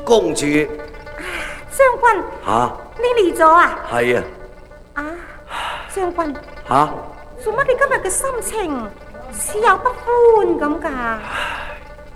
公主。 將軍。你嚟咗啊？ 係啊。 將軍。做乜你今日嘅心情似有不歡咁㗎？